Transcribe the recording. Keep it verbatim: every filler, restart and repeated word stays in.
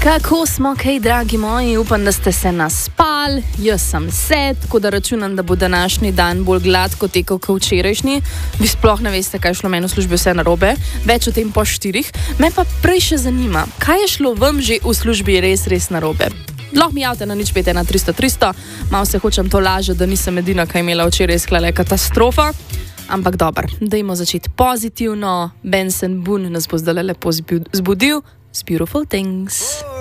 Kako smo, kaj, dragi moji, upam, da ste se naspali, jaz sem se, tako da računam, da bo današnji dan bolj gladko tekel kot včerajšnji. Vi sploh ne veste, kaj je šlo meni v službi vse narobe, več o tem po štirih. Me pa prej še zanima, kaj je šlo vam že v službi res, res narobe. Lahko mi javite na nič pet ena tristo tristo, malo se hočem to laže, da nisem edina, kaj imela včeraj sklale katastrofa. Ampak dobro, dajmo začeti pozitivno. Benson Boone nas bo zdaj lepo zbudil z Beautiful Things.